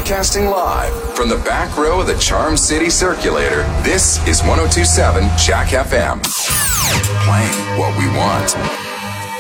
Broadcasting live from the back row of the Charm City Circulator, this is 102.7 Jack FM. Playing what we want.